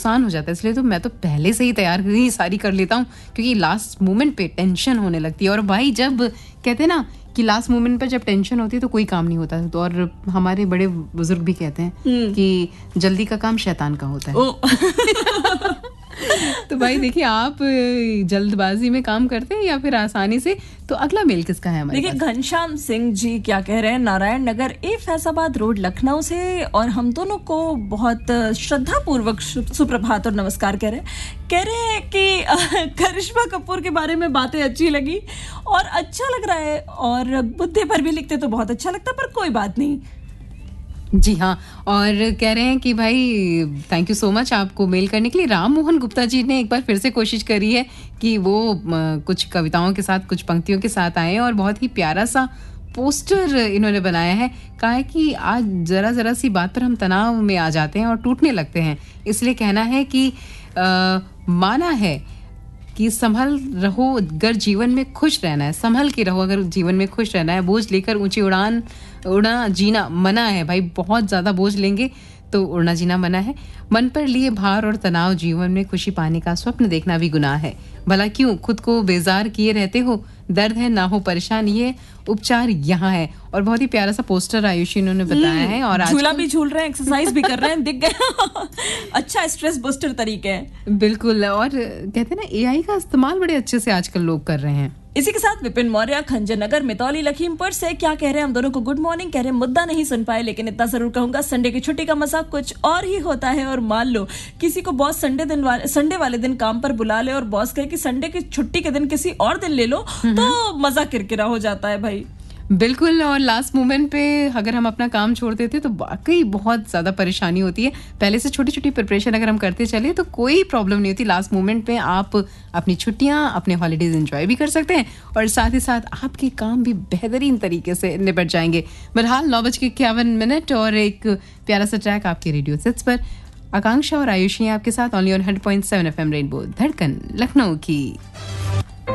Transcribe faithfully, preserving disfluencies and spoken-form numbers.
नुकसान हो जाता है, इसलिए तो मैं तो पहले से ही तैयार ही सारी कर लेता हूँ, क्योंकि लास्ट मोमेंट पे टेंशन होने लगती है। और भाई जब कहते हैं ना कि लास्ट मोमेंट पर जब टेंशन होती है तो कोई काम नहीं होता, तो और हमारे बड़े बुजुर्ग भी कहते हैं कि जल्दी का काम शैतान का होता है। तो भाई देखिए, आप जल्दबाजी में काम करते हैं या फिर आसानी से? तो अगला मेल किसका है हमारे देखिए, घनश्याम सिंह जी क्या कह रहे हैं, नारायण नगर ए फैजाबाद रोड लखनऊ से, और हम दोनों को बहुत श्रद्धा पूर्वक सुप्रभात और नमस्कार कह रहे हैं। कह रहे हैं कि करिश्मा कपूर के बारे में बातें अच्छी लगी और अच्छा लग रहा है, और बुद्धि पर भी लिखते तो बहुत अच्छा लगता, पर कोई बात नहीं। जी हाँ, और कह रहे हैं कि भाई थैंक यू सो मच आपको मेल करने के लिए। राम मोहन गुप्ता जी ने एक बार फिर से कोशिश करी है कि वो आ, कुछ कविताओं के साथ, कुछ पंक्तियों के साथ आए, और बहुत ही प्यारा सा पोस्टर इन्होंने बनाया है। कहा है कि आज जरा जरा सी बात पर हम तनाव में आ जाते हैं और टूटने लगते हैं, इसलिए कहना है कि आ, माना है कि संभल रहो अगर जीवन में खुश रहना है, संभल के रहो अगर जीवन में खुश रहना है। बोझ लेकर ऊंची उड़ान उड़ना जीना मना है। भाई बहुत ज़्यादा बोझ लेंगे तो उड़ना जीना मना है। मन पर लिए भार और तनाव, जीवन में खुशी पाने का स्वप्न देखना भी गुनाह है। भला क्यों खुद को बेजार किए रहते हो, दर्द है ना हो परेशान, ये उपचार यहाँ है। और बहुत ही प्यारा सा पोस्टर आयुषी इन्होंने बताया है। और झूला भी झूल रहे हैं, एक्सरसाइज भी कर रहे हैं, दिख गया। अच्छा स्ट्रेस बूस्टर तरीके हैं, बिल्कुल। और कहते हैं ना, एआई का इस्तेमाल बड़े अच्छे से आजकल लोग कर रहे हैं। इसी के साथ विपिन मौर्य खंजर नगर मितौली लखीमपुर से क्या कह रहे हैं, हम दोनों को गुड मॉर्निंग। कह रहे हैं मुद्दा नहीं सुन पाए, लेकिन इतना जरूर कहूंगा, संडे की छुट्टी का मजाक कुछ और ही होता है। और मान लो किसी को बॉस संडे दिन वाले संडे वाले दिन काम पर बुला ले और बॉस कहे कि संडे की छुट्टी के दिन किसी और दिन ले लो, तो मजा किरकिरा हो जाता है भाई। बिल्कुल। और लास्ट मोमेंट पे अगर हम अपना काम छोड़ देते तो वाकई बहुत ज़्यादा परेशानी होती है। पहले से छोटी छोटी प्रिपरेशन अगर हम करते चले तो कोई प्रॉब्लम नहीं होती। लास्ट मोमेंट पे आप अपनी छुट्टियां, अपने हॉलीडेज एंजॉय भी कर सकते हैं, और साथ ही साथ आपके काम भी बेहतरीन तरीके से निपट जाएंगे। बहरहाल नौ बज के इक्यावन मिनट और एक प्यारा सा ट्रैक आपके रेडियो सेट्स पर। आकांक्षा और आयुषी आपके साथ only on hundred point seven F M rainbow, धड़कन लखनऊ की।